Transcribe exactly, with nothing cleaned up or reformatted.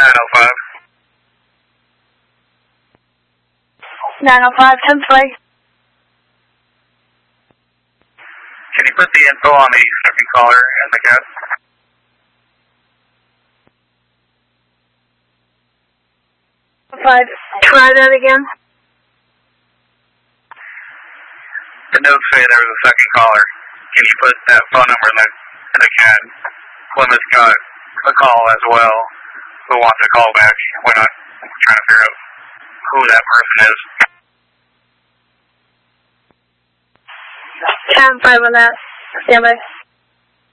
nine oh five. nine oh five, ten three. Can you put the info on the second caller in the chat? Five. Try that again. The notes say there was a second caller. Can you put that phone number in the, in the chat? Plymouth got a call as well who wants a call back. We're not trying to figure out who that person is. ten five on that. Stand by.